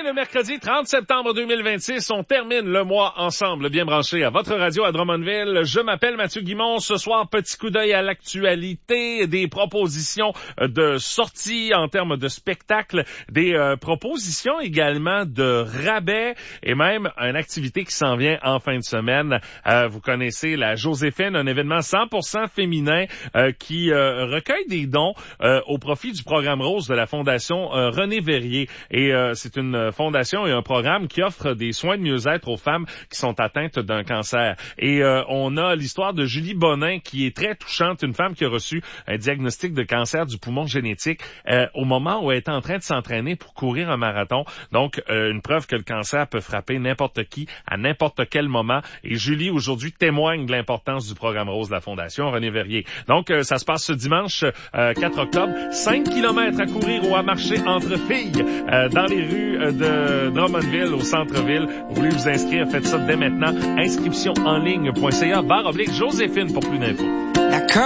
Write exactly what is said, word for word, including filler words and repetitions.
le mercredi trente septembre deux mille vingt-six. On termine le mois ensemble, bien branché à votre radio à Drummondville. Je m'appelle Mathieu Guimond. Ce soir, petit coup d'œil à l'actualité, des propositions de sorties en termes de spectacles, des euh, propositions également de rabais et même une activité qui s'en vient en fin de semaine. Euh, vous connaissez la Joséphine, un événement cent pour cent féminin euh, qui euh, recueille des dons euh, au profit du programme Rose de la Fondation euh, René Verrier. Et euh, c'est une fondation et un programme qui offre des soins de mieux-être aux femmes qui sont atteintes d'un cancer. Et euh, on a l'histoire de Julie Bonin qui est très touchante, une femme qui a reçu un diagnostic de cancer du poumon génétique euh, au moment où elle était en train de s'entraîner pour courir un marathon. Donc, euh, une preuve que le cancer peut frapper n'importe qui à n'importe quel moment. Et Julie, aujourd'hui, témoigne de l'importance du programme Rose de la Fondation René Verrier. Donc, euh, ça se passe ce dimanche euh, quatre octobre. cinq kilomètres à courir ou à marcher entre filles euh, dans les rues de Drummondville, au centre-ville. Vous voulez vous inscrire, faites ça dès maintenant. Inscription en ligne point c a barre oblique Joséphine pour plus d'infos.